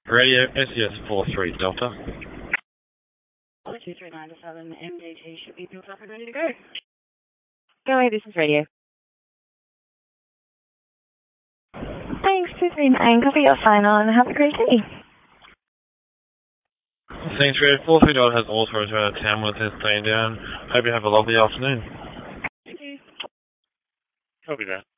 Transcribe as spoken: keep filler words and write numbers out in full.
Radio S E S four three Delta. two three nine seven M D T should be built up and ready to go. Go away, this is radio. Thanks, two three nine. Copy your final and have a great day. Thanks, Radio four three Delta has all tours around town with us staying down. Hope you have a lovely afternoon. Thank you. Copy that.